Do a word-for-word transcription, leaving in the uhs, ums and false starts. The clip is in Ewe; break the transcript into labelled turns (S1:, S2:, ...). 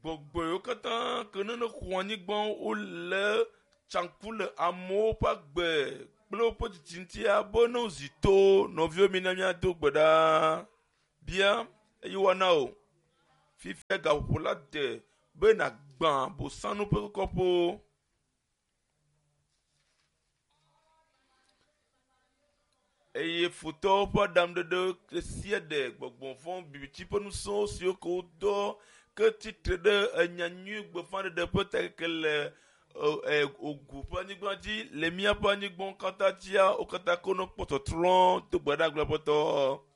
S1: gbogbo yiwo katã ke ne ne xɔ anyigba wole tsanku le amewo ƒe agbe kple woƒe tsitsintia be ne wozi to nɔviwo mi na míado gbe ɖa bia eye wɔna o fifia gaƒoƒo la de be nagbã bosanu ƒe kɔkɔƒo. Eye futɔwo ƒe aɖaŋuɖeɖe sia ɖe gbɔgbɔvɔ bibitsi ƒe nusrɔ̃wo siwo ke wodɔ ke tsitre ɖe enya nyui gbeƒãɖeɖe ƒe takeke le ogu ƒe anyigba dzi le míaƒe anyigbawo katã dzia wo katã ko ne kpɔ tɔtrɔ do gbe ɖa agble ƒe tɔ.